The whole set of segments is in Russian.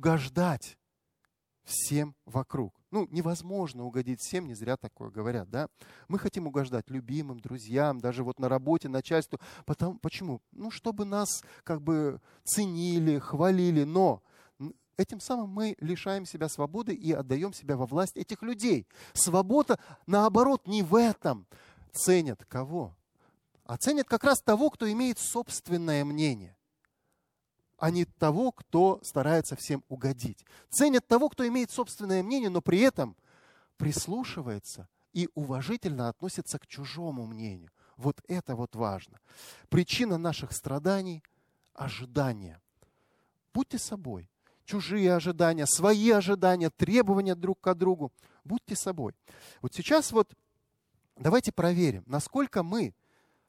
угождать всем вокруг. Ну, невозможно угодить всем, не зря такое говорят, да? Мы хотим угождать любимым, друзьям, даже вот на работе, начальству. Почему? Ну, чтобы нас как бы ценили, хвалили, но этим самым мы лишаем себя свободы и отдаем себя во власть этих людей. Свобода, наоборот, не в этом. Ценят кого? А ценят как раз того, кто имеет собственное мнение, а не того, кто старается всем угодить. Ценят того, кто имеет собственное мнение, но при этом прислушивается и уважительно относится к чужому мнению. Вот это вот важно. Причина наших страданий – ожидания. Будьте собой. Чужие ожидания, свои ожидания, требования друг к другу. Будьте собой. Вот сейчас вот давайте проверим, насколько мы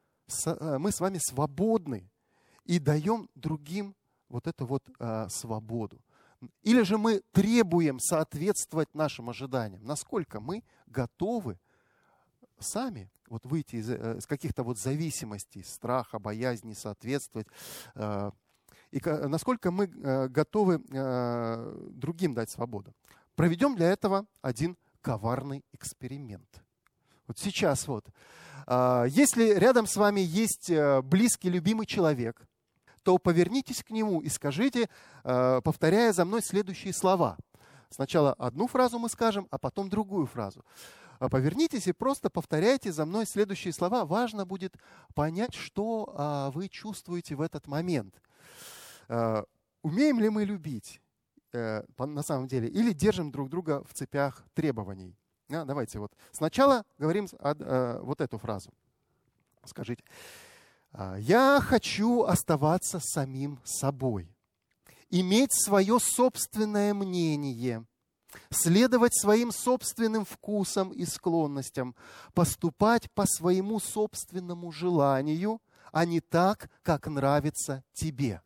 с вами свободны и даем другим вот эту вот свободу. Или же мы требуем соответствовать нашим ожиданиям. Насколько мы готовы сами вот выйти из каких-то вот зависимостей, страха, боязни, соответствовать. И насколько мы готовы другим дать свободу. Проведем для этого один коварный эксперимент. Вот сейчас вот. Если рядом с вами есть близкий, любимый человек, то повернитесь к нему и скажите, повторяя за мной следующие слова. Сначала одну фразу мы скажем, а потом другую фразу. Повернитесь и просто повторяйте за мной следующие слова. Важно будет понять, что вы чувствуете в этот момент. Умеем ли мы любить на самом деле или держим друг друга в цепях требований? Давайте вот сначала говорим вот эту фразу. Скажите. Я хочу оставаться самим собой, иметь свое собственное мнение, следовать своим собственным вкусам и склонностям, поступать по своему собственному желанию, а не так, как нравится тебе.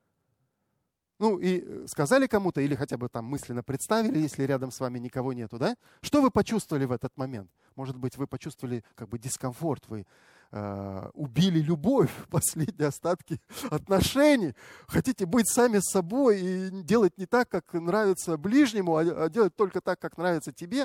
Ну и сказали кому-то, или хотя бы там мысленно представили, если рядом с вами никого нету, да? Что вы почувствовали в этот момент? Может быть, вы почувствовали как бы дискомфорт, вы убили любовь, последние остатки отношений. Хотите быть сами с собой и делать не так, как нравится ближнему, а делать только так, как нравится тебе.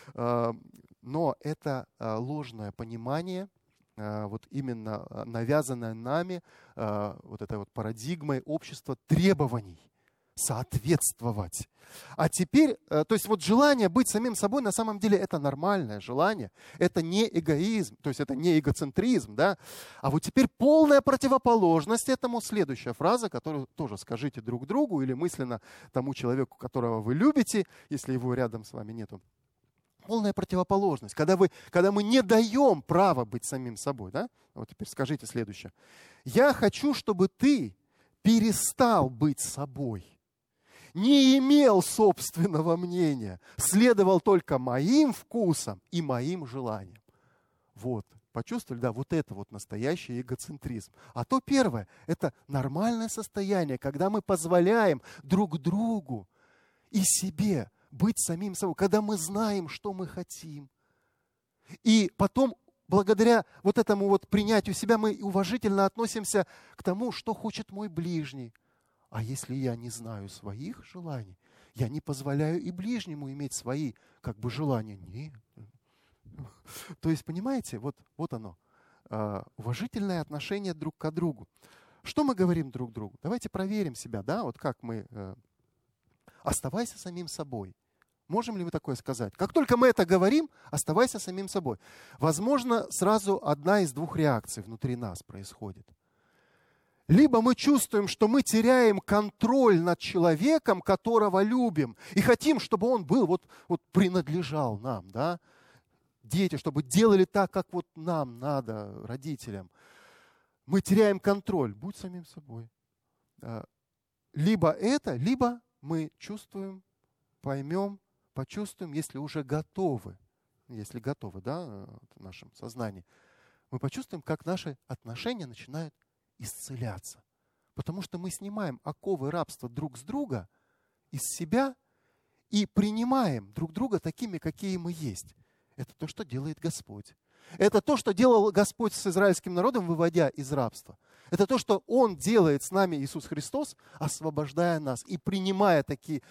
Но это ложное понимание, вот именно навязанное нами вот этой вот парадигмой общества требований, соответствовать. А теперь, то есть вот желание быть самим собой, на самом деле это нормальное желание, это не эгоизм, то есть это не эгоцентризм, да. А вот теперь полная противоположность этому следующая фраза, которую тоже скажите друг другу или мысленно тому человеку, которого вы любите, если его рядом с вами нету. Полная противоположность, когда мы не даем права быть самим собой. Да? Вот теперь скажите следующее. Я хочу, чтобы ты перестал быть собой, не имел собственного мнения, следовал только моим вкусам и моим желаниям. Вот, почувствовали? Да, вот это вот настоящий эгоцентризм. А то первое, это нормальное состояние, когда мы позволяем друг другу и себе быть самим собой, когда мы знаем, что мы хотим. И потом, благодаря вот этому вот принятию себя, мы уважительно относимся к тому, что хочет мой ближний. А если я не знаю своих желаний, я не позволяю и ближнему иметь свои как бы желания. Нет. То есть, понимаете, вот оно. Уважительное отношение друг к другу. Что мы говорим друг другу? Давайте проверим себя, да, вот как мы... Оставайся самим собой. Можем ли мы такое сказать? Как только мы это говорим, оставайся самим собой. Возможно, сразу одна из двух реакций внутри нас происходит. Либо мы чувствуем, что мы теряем контроль над человеком, которого любим, и хотим, чтобы он был, вот принадлежал нам, да? Дети, чтобы делали так, как вот нам надо, родителям. Мы теряем контроль. Будь самим собой. Либо это, либо мы чувствуем, поймем, почувствуем, если уже готовы, да, в нашем сознании, мы почувствуем, как наши отношения начинают исцеляться. Потому что мы снимаем оковы рабства друг с друга из себя и принимаем друг друга такими, какие мы есть. Это то, что делает Господь. Это то, что делал Господь с израильским народом, выводя из рабства. Это то, что Он делает с нами, Иисус Христос, освобождая нас и принимая такие